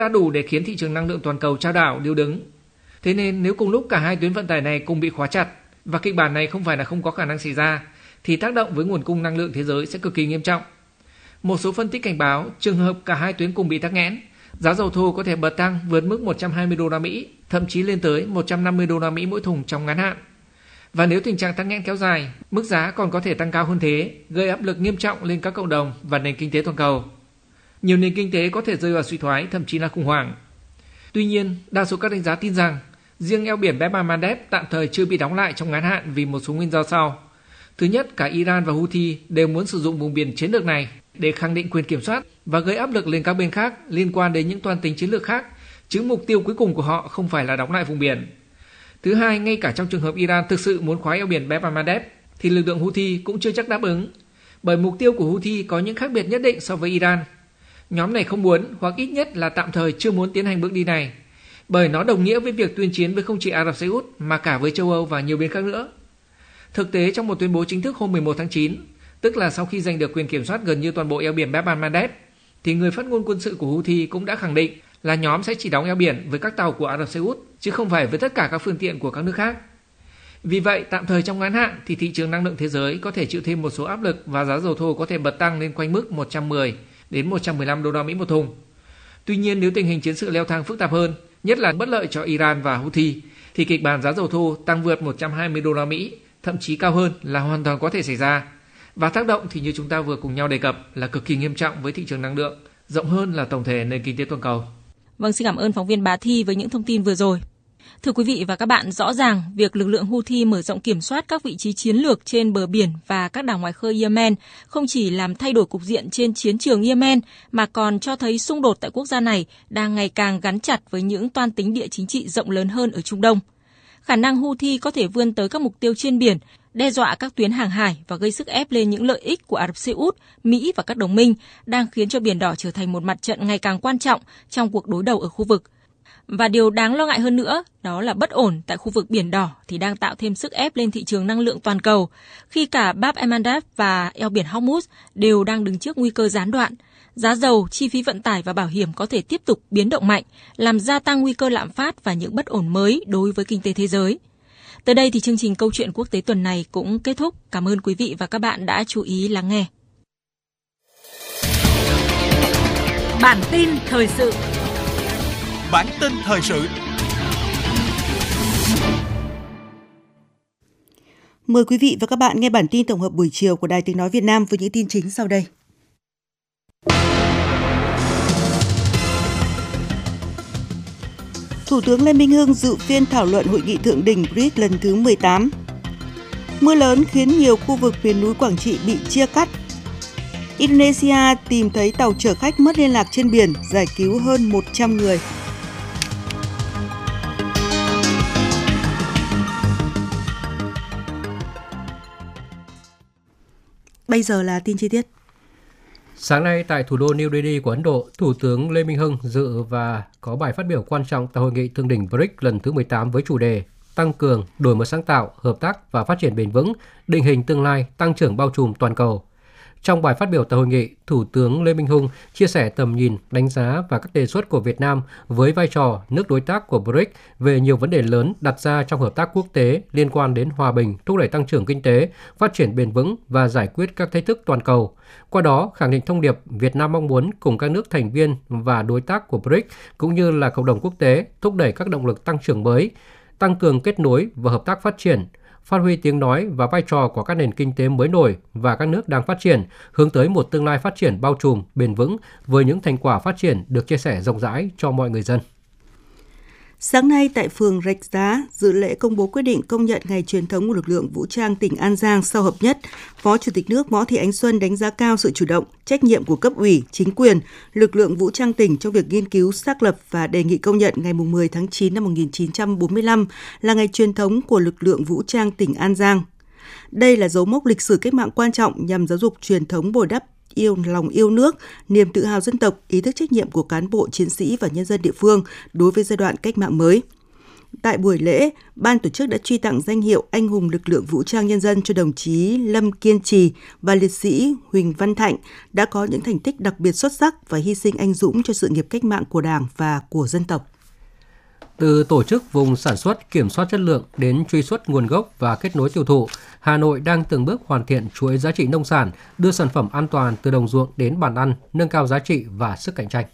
đã đủ để khiến thị trường năng lượng toàn cầu chao đảo điêu đứng. Thế nên nếu cùng lúc cả hai tuyến vận tải này cùng bị khóa chặt, và kịch bản này không phải là không có khả năng xảy ra, thì tác động với nguồn cung năng lượng thế giới sẽ cực kỳ nghiêm trọng. Một số phân tích cảnh báo trường hợp cả hai tuyến cùng bị tắc nghẽn, giá dầu thô có thể bật tăng vượt mức 120 đô la Mỹ, thậm chí lên tới 150 đô la Mỹ mỗi thùng trong ngắn hạn. Và nếu tình trạng tắc nghẽn kéo dài, mức giá còn có thể tăng cao hơn thế, gây áp lực nghiêm trọng lên các cộng đồng và nền kinh tế toàn cầu. Nhiều nền kinh tế có thể rơi vào suy thoái, thậm chí là khủng hoảng. Tuy nhiên, đa số các đánh giá tin rằng riêng eo biển Bab el-Mandeb tạm thời chưa bị đóng lại trong ngắn hạn vì một số nguyên do sau. Thứ nhất, cả Iran và Houthi đều muốn sử dụng vùng biển chiến lược này để khẳng định quyền kiểm soát và gây áp lực lên các bên khác liên quan đến những toan tính chiến lược khác, chứ mục tiêu cuối cùng của họ không phải là đóng lại vùng biển. Thứ hai, ngay cả trong trường hợp Iran thực sự muốn khóa eo biển Bab el-Mandeb thì lực lượng Houthi cũng chưa chắc đáp ứng, bởi mục tiêu của Houthi có những khác biệt nhất định so với Iran. Nhóm này không muốn, hoặc ít nhất là tạm thời chưa muốn tiến hành bước đi này, bởi nó đồng nghĩa với việc tuyên chiến với không chỉ Ả Rập Xê Út mà cả với châu Âu và nhiều bên khác nữa. Thực tế, trong một tuyên bố chính thức hôm 11 tháng 9, tức là sau khi giành được quyền kiểm soát gần như toàn bộ eo biển Bab el-Mandeb, thì người phát ngôn quân sự của Houthi cũng đã khẳng định là nhóm sẽ chỉ đóng eo biển với các tàu của Ả Rập Xê Út, chứ không phải với tất cả các phương tiện của các nước khác. Vì vậy, tạm thời trong ngắn hạn thì thị trường năng lượng thế giới có thể chịu thêm một số áp lực và giá dầu thô có thể bật tăng lên quanh mức 110 đến 115 đô la Mỹ một thùng. Tuy nhiên, nếu tình hình chiến sự leo thang phức tạp hơn, nhất là bất lợi cho Iran và Houthi, thì kịch bản giá dầu thô tăng vượt 120 đô la Mỹ, thậm chí cao hơn là hoàn toàn có thể xảy ra. Và tác động thì như chúng ta vừa cùng nhau đề cập là cực kỳ nghiêm trọng với thị trường năng lượng, rộng hơn là tổng thể nền kinh tế toàn cầu. Vâng, xin cảm ơn phóng viên Bá Thi với những thông tin vừa rồi. Thưa quý vị và các bạn, rõ ràng việc lực lượng Houthi mở rộng kiểm soát các vị trí chiến lược trên bờ biển và các đảo ngoài khơi Yemen không chỉ làm thay đổi cục diện trên chiến trường Yemen mà còn cho thấy xung đột tại quốc gia này đang ngày càng gắn chặt với những toan tính địa chính trị rộng lớn hơn ở Trung Đông. Khả năng Houthi có thể vươn tới các mục tiêu trên biển, đe dọa các tuyến hàng hải và gây sức ép lên những lợi ích của Ả Rập Xê Út, Mỹ và các đồng minh đang khiến cho Biển Đỏ trở thành một mặt trận ngày càng quan trọng trong cuộc đối đầu ở khu vực. Và điều đáng lo ngại hơn nữa, đó là bất ổn tại khu vực Biển Đỏ thì đang tạo thêm sức ép lên thị trường năng lượng toàn cầu, khi cả Bab el-Mandeb và eo biển Hormuz đều đang đứng trước nguy cơ gián đoạn. Giá dầu, chi phí vận tải và bảo hiểm có thể tiếp tục biến động mạnh, làm gia tăng nguy cơ lạm phát và những bất ổn mới đối với kinh tế thế giới. Tới đây thì chương trình Câu chuyện quốc tế tuần này cũng kết thúc. Cảm ơn quý vị và các bạn đã chú ý lắng nghe. Bản tin thời sự. Bản tin thời sự. Mời quý vị và các bạn nghe bản tin tổng hợp buổi chiều của Đài Tiếng nói Việt Nam với những tin chính sau đây. Thủ tướng Lê Minh Hưng dự phiên thảo luận hội nghị thượng đỉnh BRICS lần thứ 18. Mưa lớn khiến nhiều khu vực miền núi Quảng Trị bị chia cắt. Indonesia tìm thấy tàu chở khách mất liên lạc trên biển, giải cứu hơn 100 người. Bây giờ là tin chi tiết. Sáng nay tại thủ đô New Delhi của Ấn Độ, Thủ tướng Lê Minh Hưng dự và có bài phát biểu quan trọng tại hội nghị thượng đỉnh BRICS lần thứ 18 với chủ đề tăng cường, đổi mới sáng tạo, hợp tác và phát triển bền vững, định hình tương lai, tăng trưởng bao trùm toàn cầu. Trong bài phát biểu tại hội nghị, Thủ tướng Lê Minh Hưng chia sẻ tầm nhìn, đánh giá và các đề xuất của Việt Nam với vai trò nước đối tác của BRICS về nhiều vấn đề lớn đặt ra trong hợp tác quốc tế liên quan đến hòa bình, thúc đẩy tăng trưởng kinh tế, phát triển bền vững và giải quyết các thách thức toàn cầu. Qua đó, khẳng định thông điệp Việt Nam mong muốn cùng các nước thành viên và đối tác của BRICS cũng như là cộng đồng quốc tế thúc đẩy các động lực tăng trưởng mới, tăng cường kết nối và hợp tác phát triển, phát huy tiếng nói và vai trò của các nền kinh tế mới nổi và các nước đang phát triển, hướng tới một tương lai phát triển bao trùm, bền vững với những thành quả phát triển được chia sẻ rộng rãi cho mọi người dân. Sáng nay tại phường Rạch Giá, dự lễ công bố quyết định công nhận Ngày truyền thống của lực lượng vũ trang tỉnh An Giang sau hợp nhất, Phó Chủ tịch nước Võ Thị Ánh Xuân đánh giá cao sự chủ động, trách nhiệm của cấp ủy, chính quyền, lực lượng vũ trang tỉnh trong việc nghiên cứu, xác lập và đề nghị công nhận ngày 10 tháng 9 năm 1945 là ngày truyền thống của lực lượng vũ trang tỉnh An Giang. Đây là dấu mốc lịch sử cách mạng quan trọng nhằm giáo dục truyền thống bồi đắp lòng yêu nước, niềm tự hào dân tộc, ý thức trách nhiệm của cán bộ, chiến sĩ và nhân dân địa phương đối với giai đoạn cách mạng mới. tại buổi lễ, ban tổ chức đã truy tặng danh hiệu Anh hùng lực lượng vũ trang nhân dân cho đồng chí Lâm Kiên Trì và liệt sĩ Huỳnh Văn Thạnh đã có những thành tích đặc biệt xuất sắc và hy sinh anh dũng cho sự nghiệp cách mạng của Đảng và của dân tộc. Từ tổ chức vùng sản xuất, kiểm soát chất lượng đến truy xuất nguồn gốc và kết nối tiêu thụ, Hà Nội đang từng bước hoàn thiện chuỗi giá trị nông sản, đưa sản phẩm an toàn từ đồng ruộng đến bàn ăn, nâng cao giá trị và sức cạnh tranh.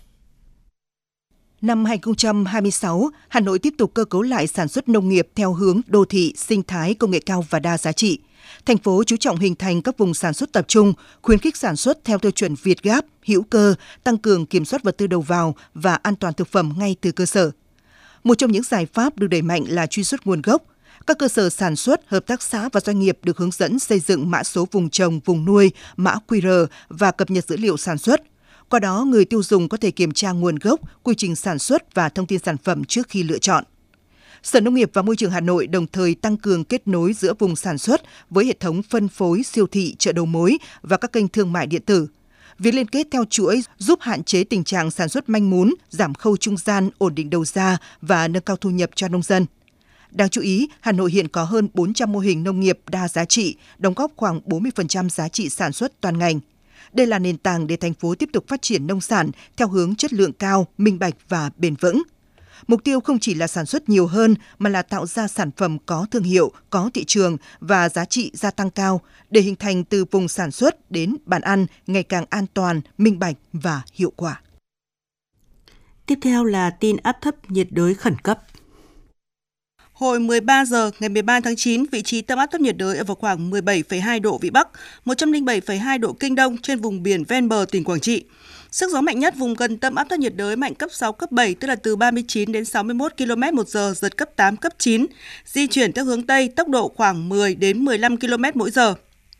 Năm 2026, Hà Nội tiếp tục cơ cấu lại sản xuất nông nghiệp theo hướng đô thị, sinh thái, công nghệ cao và đa giá trị. Thành phố chú trọng hình thành các vùng sản xuất tập trung, khuyến khích sản xuất theo tiêu chuẩn Việt Gáp, hữu cơ, tăng cường kiểm soát vật tư đầu vào và an toàn thực phẩm ngay từ cơ sở. Một trong những giải pháp được đẩy mạnh là truy xuất nguồn gốc. Các cơ sở sản xuất, hợp tác xã và doanh nghiệp được hướng dẫn xây dựng mã số vùng trồng, vùng nuôi, mã QR và cập nhật dữ liệu sản xuất. Qua đó, người tiêu dùng có thể kiểm tra nguồn gốc, quy trình sản xuất và thông tin sản phẩm trước khi lựa chọn. Sở Nông nghiệp và Môi trường Hà Nội đồng thời tăng cường kết nối giữa vùng sản xuất với hệ thống phân phối, siêu thị, chợ đầu mối và các kênh thương mại điện tử. Việc liên kết theo chuỗi giúp hạn chế tình trạng sản xuất manh mún, giảm khâu trung gian, ổn định đầu ra và nâng cao thu nhập cho nông dân. Đáng chú ý, Hà Nội hiện có hơn 400 mô hình nông nghiệp đa giá trị, đóng góp khoảng 40% giá trị sản xuất toàn ngành. Đây là nền tảng để thành phố tiếp tục phát triển nông sản theo hướng chất lượng cao, minh bạch và bền vững. Mục tiêu không chỉ là sản xuất nhiều hơn mà là tạo ra sản phẩm có thương hiệu, có thị trường và giá trị gia tăng cao để hình thành từ vùng sản xuất đến bàn ăn ngày càng an toàn, minh bạch và hiệu quả. Tiếp theo là tin áp thấp nhiệt đới khẩn cấp. Hồi 13 giờ ngày 13 tháng 9, vị trí tâm áp thấp nhiệt đới ở vào khoảng 17,2 độ Vĩ Bắc, 107,2 độ Kinh Đông trên vùng biển ven bờ tỉnh Quảng Trị. Sức gió mạnh nhất vùng gần tâm áp thấp nhiệt đới mạnh cấp 6, cấp 7, tức là từ 39 đến 61 km/h, giật cấp 8, cấp 9, di chuyển theo hướng Tây, tốc độ khoảng 10 đến 15 km/h.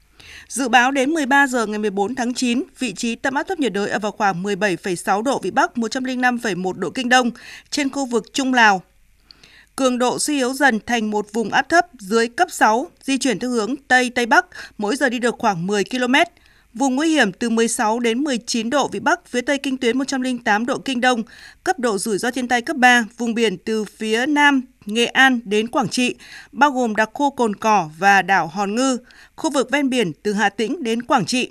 Dự báo đến 13 giờ ngày 14 tháng 9, vị trí tâm áp thấp nhiệt đới ở vào khoảng 17,6 độ Vĩ Bắc, 105,1 độ Kinh Đông trên khu vực Trung Lào. Cường độ suy yếu dần thành một vùng áp thấp dưới cấp 6, di chuyển theo hướng Tây-Tây Bắc, mỗi giờ đi được khoảng 10 km. Vùng nguy hiểm từ 16 đến 19 độ Vĩ Bắc, phía Tây kinh tuyến 108 độ Kinh Đông, cấp độ rủi ro thiên tai cấp 3, vùng biển từ phía Nam Nghệ An đến Quảng Trị, bao gồm đặc khu Cồn Cỏ và đảo Hòn Ngư, khu vực ven biển từ Hà Tĩnh đến Quảng Trị.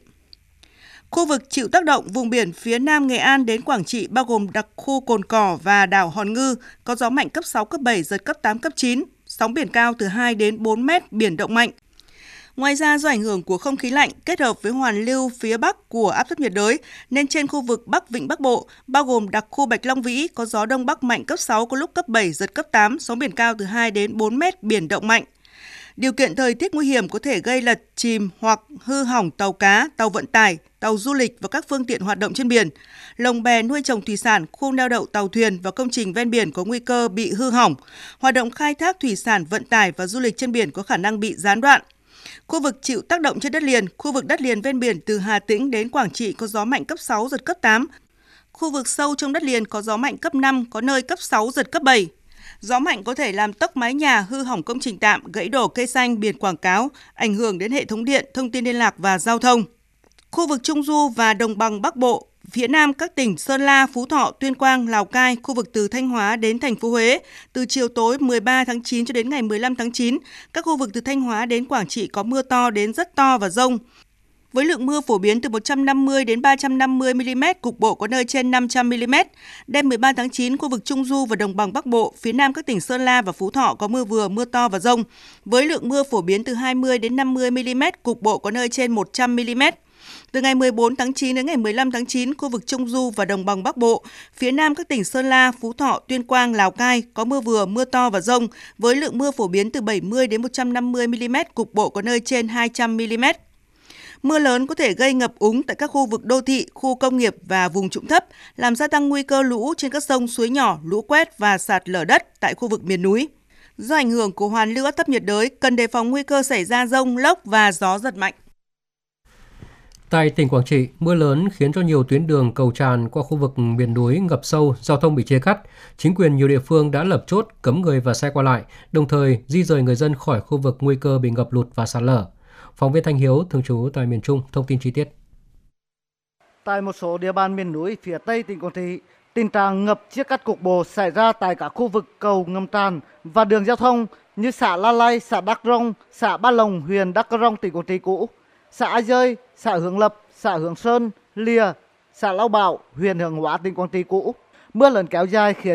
Khu vực chịu tác động vùng biển phía Nam Nghệ An đến Quảng Trị bao gồm đặc khu Cồn Cỏ và đảo Hòn Ngư, có gió mạnh cấp 6, cấp 7, giật cấp 8, cấp 9, sóng biển cao từ 2 đến 4 mét, biển động mạnh. Ngoài ra, do ảnh hưởng của không khí lạnh kết hợp với hoàn lưu phía Bắc của áp thấp nhiệt đới, nên trên khu vực Bắc Vịnh Bắc Bộ, bao gồm đặc khu Bạch Long Vĩ, có gió Đông Bắc mạnh cấp 6, có lúc cấp 7, giật cấp 8, sóng biển cao từ 2 đến 4 mét, biển động mạnh. Điều kiện thời tiết nguy hiểm có thể gây lật, chìm hoặc hư hỏng tàu cá, tàu vận tải, tàu du lịch và các phương tiện hoạt động trên biển. Lồng bè nuôi trồng thủy sản, khu neo đậu tàu thuyền và công trình ven biển có nguy cơ bị hư hỏng. Hoạt động khai thác thủy sản, vận tải và du lịch trên biển có khả năng bị gián đoạn. Khu vực chịu tác động trên đất liền, khu vực đất liền ven biển từ Hà Tĩnh đến Quảng Trị có gió mạnh cấp 6, giật cấp 8. Khu vực sâu trong đất liền có gió mạnh cấp 5, có nơi cấp 6, giật cấp 7. Gió mạnh có thể làm tốc mái nhà, hư hỏng công trình tạm, gãy đổ cây xanh, biển quảng cáo, ảnh hưởng đến hệ thống điện, thông tin liên lạc và giao thông. Khu vực Trung Du và Đồng bằng Bắc Bộ, phía Nam các tỉnh Sơn La, Phú Thọ, Tuyên Quang, Lào Cai, khu vực từ Thanh Hóa đến thành phố Huế, từ chiều tối 13 tháng 9 cho đến ngày 15 tháng 9, các khu vực từ Thanh Hóa đến Quảng Trị có mưa to đến rất to và dông. Với lượng mưa phổ biến từ 150 đến 350 mm, cục bộ có nơi trên 500 mm. Đêm 13 tháng 9, khu vực Trung Du và Đồng bằng Bắc Bộ, phía Nam các tỉnh Sơn La và Phú Thọ có mưa vừa, mưa to và dông. Với lượng mưa phổ biến từ 20 đến 50 mm, cục bộ có nơi trên 100 mm. Từ ngày 14 tháng 9 đến ngày 15 tháng 9, khu vực Trung Du và Đồng bằng Bắc Bộ, phía Nam các tỉnh Sơn La, Phú Thọ, Tuyên Quang, Lào Cai có mưa vừa, mưa to và dông. Với lượng mưa phổ biến từ 70 đến 150 mm, cục bộ có nơi trên 200 mm. Mưa lớn có thể gây ngập úng tại các khu vực đô thị, khu công nghiệp và vùng trũng thấp, làm gia tăng nguy cơ lũ trên các sông, suối nhỏ, lũ quét và sạt lở đất tại khu vực miền núi. Do ảnh hưởng của hoàn lưu áp thấp nhiệt đới, cần đề phòng nguy cơ xảy ra dông, lốc và gió giật mạnh. Tại tỉnh Quảng Trị, mưa lớn khiến cho nhiều tuyến đường cầu tràn qua khu vực miền núi ngập sâu, giao thông bị chia cắt. Chính quyền nhiều địa phương đã lập chốt cấm người và xe qua lại, đồng thời di dời người dân khỏi khu vực nguy cơ bị ngập lụt và sạt lở. Phóng viên Thanh Hiếu, thường trú tại miền Trung, thông tin chi tiết. Tại một số địa bàn miền núi phía Tây tỉnh Quảng Trị, Tình trạng ngập chia cắt cục bộ xảy ra tại các khu vực cầu ngầm tràn và đường giao thông như xã La Lai, xã Đắc Rông, xã Ba Lồng, huyện Đắc Rông, tỉnh Quảng Trị cũ, xã A Dơi, xã Hướng Lập, xã Hướng Sơn, Lìa, xã Lao Bảo, huyện Hướng Hóa, tỉnh Quảng Trị cũ. Mưa lớn kéo dài khiến